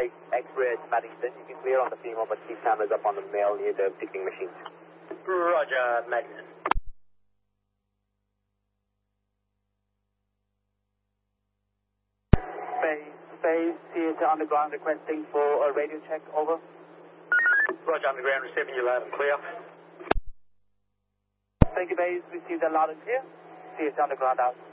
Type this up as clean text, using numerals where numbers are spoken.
X-ray at Maddington. You can clear on the female, but keep cameras up on the male near the ticketing machines. Roger, Maddington. Space Theatre Underground requesting for a radio check, over. Roger, Underground, receiving you loud and clear. Thank you, Base. Received that loud and clear. Theatre Underground out.